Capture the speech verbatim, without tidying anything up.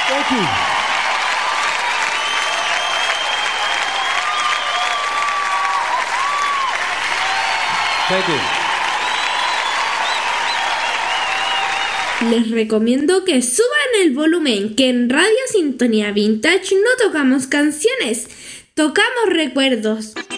Thank you. Thank you. Les recomiendo que suban el volumen, que en Radio Sintonía Vintage no tocamos canciones, tocamos recuerdos.